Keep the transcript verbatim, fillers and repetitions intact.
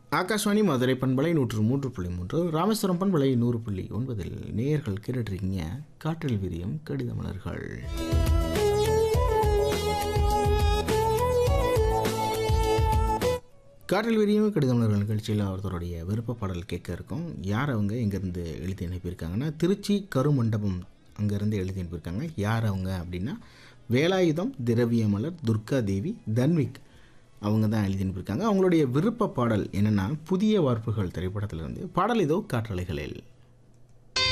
ஆகாஷ்வாணி மதுரை பண்பலை நூற்று மூன்று புள்ளி மூன்று ராமேஸ்வரம் பண்பலை நூறு புள்ளி ஒன்பதில் நேயர்கள் கேட்டுட்ருக்கீங்க காற்றில் விரியும் கடித மலர்கள். காற்றில் விரியும் கடித மலர்கள் நிகழ்ச்சியில் ஒருத்தருடைய விருப்ப பாடல் கேட்க இருக்கோம். யார் அவங்க எங்கேருந்து எழுதி அனுப்பியிருக்காங்கன்னா திருச்சி கருமண்டபம் அங்கேருந்து எழுதி அனுப்பியிருக்காங்க. யார் அவங்க அப்படின்னா வேலாயுதம், திரவியமலர், துர்கா தேவி, தன்விக் அவங்க தான் எழுதி அனுப்பியிருக்காங்க. அவங்களுடைய விருப்ப பாடல் என்னென்னா புதிய வார்ப்புகள் திரைப்படத்திலிருந்து பாடல் இதோ காற்றலைகளில்.